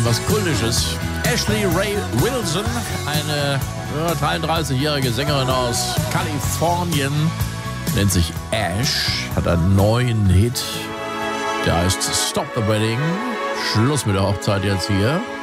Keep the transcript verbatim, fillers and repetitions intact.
was Kultisches. Ashley Ray Wilson, eine ja, dreiunddreißigjährige Sängerin aus Kalifornien, nennt sich Ash, hat einen neuen Hit, der heißt Stop the Wedding. Schluss mit der Hochzeit jetzt hier.